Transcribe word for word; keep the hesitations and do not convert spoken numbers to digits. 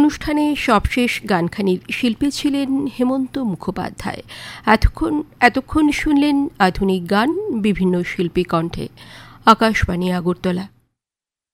অনুষ্ঠানে সবশেষ গানখানির শিল্পী ছিলেন হেমন্ত মুখোপাধ্যায়। এতক্ষণ এতক্ষণ শুনলেন আধুনিক গান বিভিন্ন শিল্পী কণ্ঠে। আকাশবাণী আগরতলা।